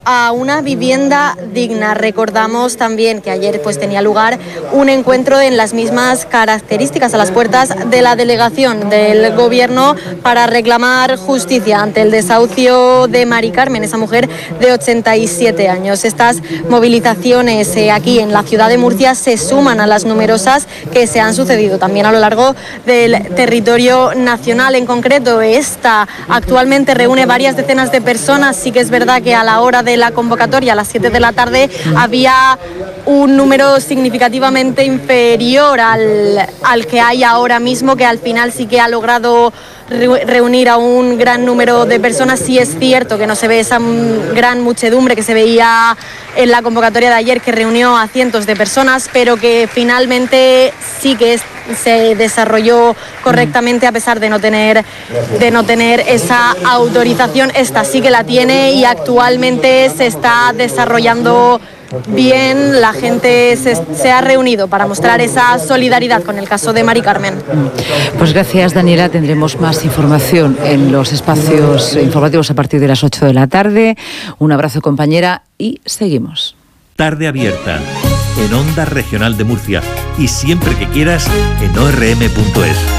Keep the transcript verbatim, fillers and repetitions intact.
A una vivienda digna. Recordamos también que ayer pues tenía lugar un encuentro en las mismas características a las puertas de la delegación del gobierno para reclamar justicia ante el desahucio de Mari Carmen, esa mujer de ochenta y siete años. Estas movilizaciones eh, aquí en la ciudad de Murcia se suman a las numerosas que se han sucedido también a lo largo del territorio nacional. En concreto, esta actualmente reúne varias decenas de personas. Sí que es verdad que a la hora de de la convocatoria a las siete de la tarde había un número significativamente inferior al, al que hay ahora mismo, que al final sí que ha logrado re- reunir a un gran número de personas. Sí es cierto que no se ve esa m- gran muchedumbre que se veía en la convocatoria de ayer, que reunió a cientos de personas, pero que finalmente sí que es, se desarrolló correctamente a pesar de no tener de no tener esa autorización. Esta sí que la tiene y actualmente se está desarrollando bien. La gente se, se ha reunido para mostrar esa solidaridad con el caso de Mari Carmen. Pues gracias, Daniela. Tendremos más información en los espacios informativos a partir de las ocho de la tarde. Un abrazo, compañera, y seguimos. Tarde abierta en Onda Regional de Murcia y siempre que quieras en o r m punto es.